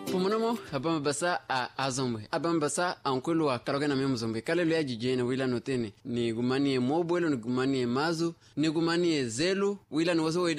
Pumunamo abama basa a azombe abama basa ankwelu wa kalogena memu zombe kalelu ya jijene wila notene ni gumanie mobwelo ni gumanie mazu ni gumanie zelu wila ni wazo